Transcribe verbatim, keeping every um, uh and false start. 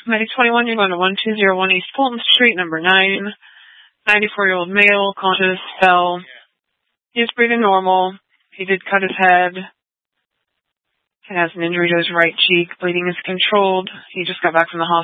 Medic twenty-one, you're going to one two zero one East Fulton Street, number nine. ninety-four-year-old male, conscious, fell. He's breathing normal. He did cut his head. He has an injury to his right cheek. Bleeding is controlled. He just got back from the hospital.